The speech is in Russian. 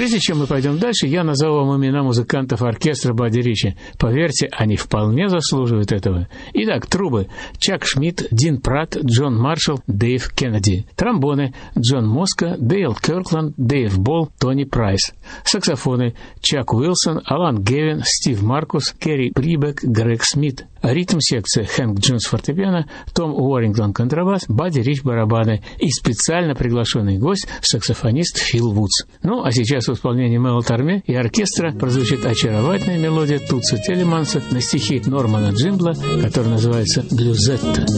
Прежде чем мы пойдем дальше, я назову вам имена музыкантов оркестра Бадди Ричи. Поверьте, они вполне заслуживают этого. Итак, трубы: Чак Шмидт, Дин Пратт, Джон Маршалл, Дэйв Кеннеди. Тромбоны: Джон Моска, Дейл Кёркланд, Дэйв Болл, Тони Прайс. Саксофоны: Чак Уилсон, Алан Гевин, Стив Маркус, Керри Прибек, Грег Смит. Ритм-секция: Хэнк Джонс фортепиано, Том Уоррингтон контрабас, Бадди Рич барабаны и специально приглашенный гость саксофонист Фил Вудс. Ну, а сейчас в исполнении Мэл Торме и оркестра прозвучит очаровательная мелодия Тутса Телеманса на стихи Нормана Джимбла, которая называется «Блюзетта».